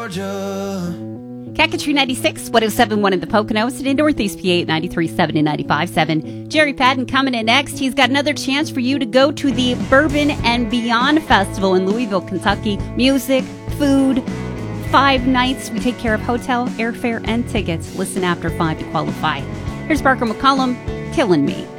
Georgia. Cacatry 96, 107.1 in the Poconos, and in Northeast PA at 93.7 and 95.7. Jerry Patton coming in next. He's got another chance for you to go to the Bourbon and Beyond Festival in Louisville, Kentucky. Music, food, 5 nights. We take care of hotel, airfare, and tickets. Listen after 5 to qualify. Here's Parker McCollum, Killing Me.